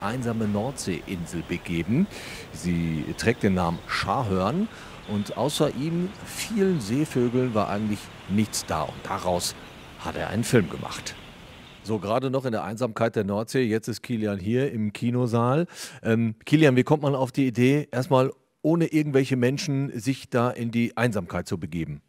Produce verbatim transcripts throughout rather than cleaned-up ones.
einsame Nordseeinsel begeben. Sie trägt den Namen Scharhörn und außer ihm, vielen Seevögeln, war eigentlich nichts da. Und daraus hat er einen Film gemacht. So, gerade noch in der Einsamkeit der Nordsee. Jetzt ist Kilian hier im Kinosaal. Ähm, Kilian, wie kommt man auf die Idee, erstmal ohne irgendwelche Menschen sich da in die Einsamkeit zu begeben?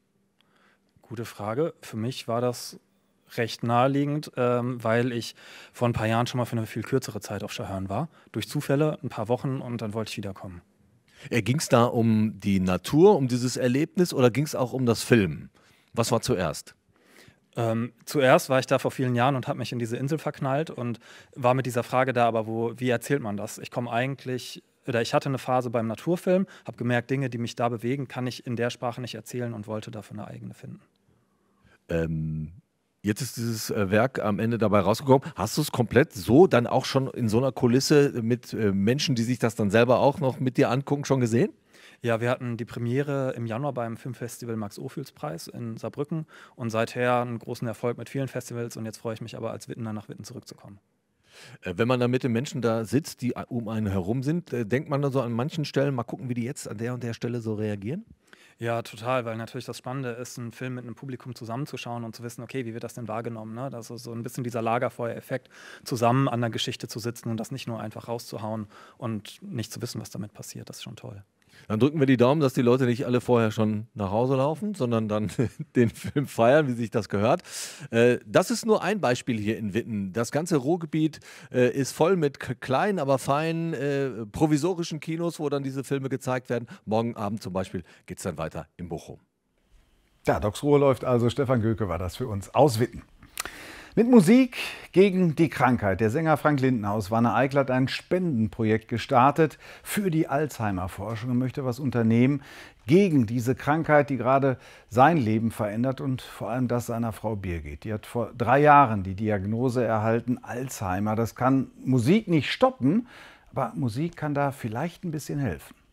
Gute Frage. Für mich war das recht naheliegend, ähm, weil ich vor ein paar Jahren schon mal für eine viel kürzere Zeit auf Scharhörn war. Durch Zufälle, ein paar Wochen und dann wollte ich wiederkommen. Äh, ging es da um die Natur, um dieses Erlebnis oder ging es auch um das Filmen? Was war zuerst? Ähm, zuerst war ich da vor vielen Jahren und habe mich in diese Insel verknallt und war mit dieser Frage da, aber wo, wie erzählt man das? Ich komme eigentlich, oder ich hatte eine Phase beim Naturfilm, habe gemerkt, Dinge, die mich da bewegen, kann ich in der Sprache nicht erzählen und wollte dafür eine eigene finden. Ähm, Jetzt ist dieses äh, Werk am Ende dabei rausgekommen. Hast du es komplett so dann auch schon in so einer Kulisse mit äh, Menschen, die sich das dann selber auch noch mit dir angucken, schon gesehen? Ja, wir hatten die Premiere im Januar beim Filmfestival Max-Ophüls-Preis in Saarbrücken und seither einen großen Erfolg mit vielen Festivals und jetzt freue ich mich aber als Wittener nach Witten zurückzukommen. Äh, wenn man da mit den Menschen da sitzt, die a- um einen herum sind, äh, denkt man dann so an manchen Stellen, mal gucken, wie die jetzt an der und der Stelle so reagieren? Ja, total, weil natürlich das Spannende ist, einen Film mit einem Publikum zusammenzuschauen und zu wissen, okay, wie wird das denn wahrgenommen? Ne? Das ist so ein bisschen dieser Lagerfeuereffekt, zusammen an der Geschichte zu sitzen und das nicht nur einfach rauszuhauen und nicht zu wissen, was damit passiert. Das ist schon toll. Dann drücken wir die Daumen, dass die Leute nicht alle vorher schon nach Hause laufen, sondern dann den Film feiern, wie sich das gehört. Äh, das ist nur ein Beispiel hier in Witten. Das ganze Ruhrgebiet äh, ist voll mit k- kleinen, aber feinen, äh, provisorischen Kinos, wo dann diese Filme gezeigt werden. Morgen Abend zum Beispiel geht es dann weiter in Bochum. Ja, Docs Ruhe läuft also. Stefan Göke war das für uns aus Witten. Mit Musik gegen die Krankheit. Der Sänger Frank Lindenhaus Wanne Eickel hat ein Spendenprojekt gestartet für die Alzheimer-Forschung und möchte was unternehmen gegen diese Krankheit, die gerade sein Leben verändert und vor allem das seiner Frau Birgit. Die hat vor drei Jahren die Diagnose erhalten, Alzheimer. Das kann Musik nicht stoppen, aber Musik kann da vielleicht ein bisschen helfen.